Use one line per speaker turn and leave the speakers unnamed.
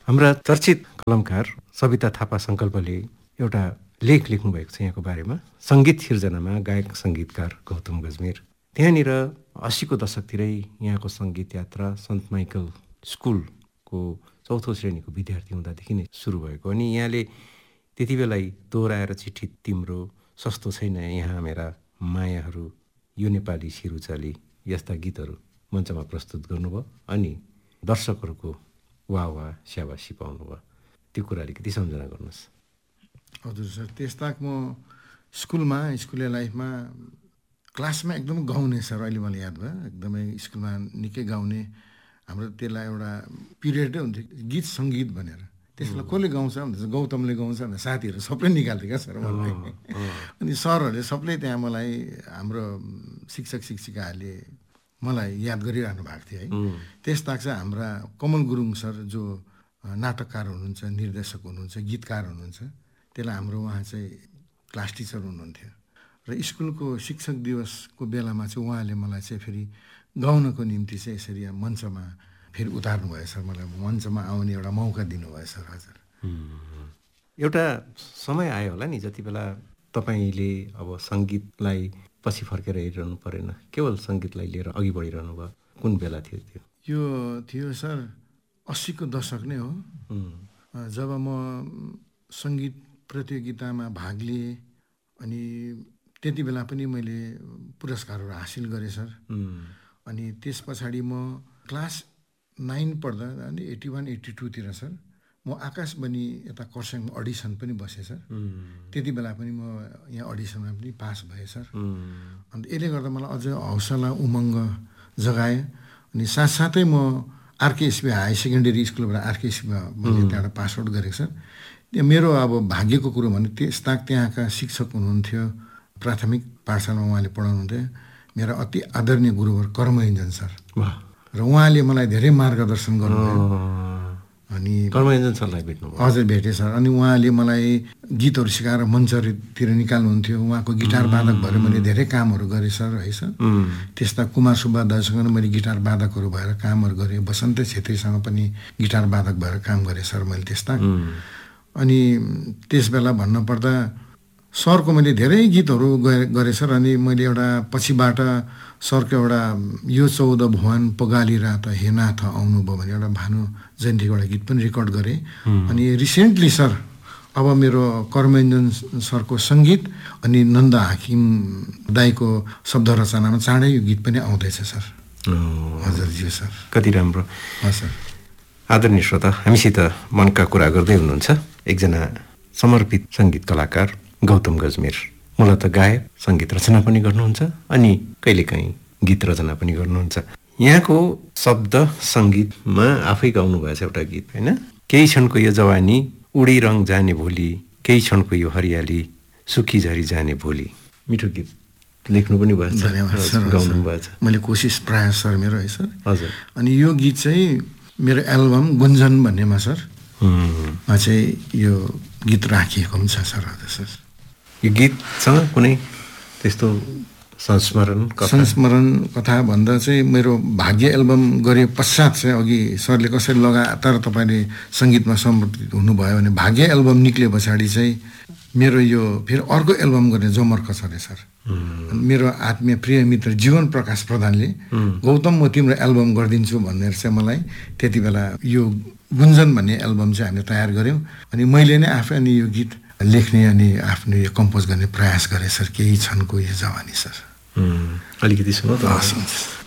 हाम्रा चर्चित कलमकार सविता थापा सङ्कल्पले एउटा लेख लेख्नुभएको छ यहाँको बारेमा। सङ्गीत सिर्जनामा गायक सङ्गीतकार गौतम गजमेर। त्यहाँनिर 80को दशकतिरै यहाँको सङ्गीत यात्रा सन्त माइकल स्कुलको 4औं श्रेणीको विद्यार्थी हुँदादेखि नै सुरु भएको। अनि यहाँले त्यति बेलै दोहोऱ्याएर चिठी तिम्रो, सस्तो छैन यहाँ मेरा मायाहरू, यो नेपाली सिरुचाली यस्ता गीतहरू मञ्चमा प्रस्तुत गर्नुभयो अनि दर्शकहरूको वाह स्याबासी पाउनुभयो। त्यो कुरा अलिकति सम्झना गर्नुहोस्।
हजुर सर, त्यसताक म स्कुले लाइफमा क्लासमा एकदम गाउने सर, अहिले मलाई याद भयो, एकदमै स्कुलमा निकै गाउने। हाम्रो त्यसलाई एउटा पिरियडै हुन्थ्यो गीत सङ्गीत भनेर। त्यसलाई कसले गाउँछ भन्दा गौतमले गाउँछ भनेर साथीहरू सबले निकाल्थ्यो क्या सर मलाई। अनि सरहरूले सबले त्यहाँ मलाई, हाम्रो शिक्षक शिक्षिकाहरूले मलाई याद गरिरहनु भएको थियो है। त्यसताक चाहिँ हाम्रा कमल गुरुङ सर जो नाटककार हुनुहुन्छ, निर्देशक हुनुहुन्छ, गीतकार हुनुहुन्छ, त्यसलाई हाम्रो उहाँ चाहिँ क्लास टिचर हुनुहुन्थ्यो। र स्कुलको शिक्षक दिवसको बेलामा चाहिँ उहाँले मलाई चाहिँ फेरि गाउनको निम्ति चाहिँ यसरी मञ्चमा फेरि उतार्नु भयो सर। मलाई मञ्चमा आउने एउटा मौका दिनुभयो सर। हजुर,
एउटा समय आयो होला नि जति बेला तपाईँले अब सङ्गीतलाई पछि फर्केर हेरिरहनु परेन, केवल सङ्गीतलाई लिएर अघि बढिरहनु भयो। कुन बेला थियो त्यो?
यो थियो सर 80को दशक नै हो, जब म सङ्गीत प्रतियोगितामा भाग लिएँ। अनि त्यति बेला पनि मैले पुरस्कारहरू हासिल गरेँ सर। अनि त्यस पछाडि म क्लास 9 पढ्दा अनि 81-82तिर सर म आकाशवाणी यता खरसाङ अडिसन पनि बसेँ सर। त्यति बेला पनि म यहाँ अडिसनमा पनि पास भएँ सर। अन्त यसले गर्दा मलाई अझ हौसला उमङ्ग जगाएँ। अनि साथसाथै म आरकेएसपी हाई सेकेन्डरी स्कुलबाट आरकेएसपीमा मैले त्यहाँबाट पास आउट गरेको सर। त्यो मेरो अब भाग्यको कुरो भने त्यहाँका शिक्षक हुनुहुन्थ्यो, प्राथमिक पाठशालामा उहाँले पढाउनुहुन्थ्यो। मेरा अति आदरणीय गुरुवर कर्मयोञ्जन सर, र उहाँले मलाई धेरै मार्गदर्शन गर्नुभयो। अनि
कर्मयोञ्जन सरलाई भेट्नुभयो?
हजुर, भेटेँ सर। अनि उहाँले मलाई गीतहरू सिकाएर मञ्चतिर निकाल्नुहुन्थ्यो। उहाँको गिटार वादक भएर मैले धेरै कामहरू गरेँ सर है सर। त्यस्ता कुमार सुब्बा दाजुसँग मैले गिटार वादकहरू भएर कामहरू गरेँ। बसन्त छेत्रीसँग पनि गिटार वादक भएर काम गरेँ सर मैले त्यस्ता। अनि त्यस बेला भन्नुपर्दा सरको मैले धेरै गीतहरू गरेँ सर। अनि मैले एउटा पछिबाट सरको एउटा यो 14 भुवन पगाली रात हे नाथ आउनुभयो भने एउटा भानु जयन्तीको एउटा गीत पनि रेकर्ड गरेँ। अनि रिसेन्टली सर अब मेरो कर्मयोञ्जन सरको सङ्गीत अनि नन्द हाकिम दाईको शब्द रचनामा चाँडै यो गीत पनि आउँदैछ सर। हजुर ज्यू सर,
कति राम्रो।
हजुर,
आदरणीय श्रोता, हामीसित मनका कुरा गर्दै हुनुहुन्छ एकजना समर्पित सङ्गीत कलाकार गौतम गजमेर। मूलत गायक, सङ्गीत रचना पनि गर्नुहुन्छ अनि कहिलेकाहीँ गीत रचना पनि गर्नुहुन्छ। यहाँको शब्द सङ्गीतमा आफै गाउनुभएको छ एउटा गीत होइन? केही क्षणको यो जवानी, उडी रङ जाने भोलि, केही क्षणको यो हरियाली, सुखी झरी जाने भोलि। मिठो गीत लेख्नु पनि भएको छ, गाउनु भएको छ।
मैले कोसिस प्रयास सर मेरो है सर।
हजुर।
अनि यो गीत चाहिँ मेरो एल्बम गुन्जन भन्नेमा सर मा चाहिँ यो गीत राखिएको पनि छ सर। हजुर सर,
यो गीतसँग कुनै त्यस्तो संस्मरण
कथा भन्दा चाहिँ मेरो भाग्य एल्बम गरे पश्चात चाहिँ अघि सरले कसरी लगातार तपाईँले सङ्गीतमा समर्पित हुनुभयो भने भाग्य एल्बम निक्ले पछाडि चाहिँ मेरो यो फेरि अर्को एल्बम गर्ने जमर्क छ अरे सर। मेरो आत्मीय प्रिय मित्र जीवन प्रकाश प्रधानले गौतम म तिम्रो एल्बम गरिदिन्छु भनेर चाहिँ मलाई त्यति बेला यो गुन्जन भन्ने एल्बम चाहिँ हामीले तयार गऱ्यौँ। अनि मैले नै आफै अनि यो गीत लेख्ने अनि आफ्नो यो कम्पोज गर्ने प्रयास गरेँ सर। केही क्षणको यो जवानी सर।
अलिकति सुनौ त।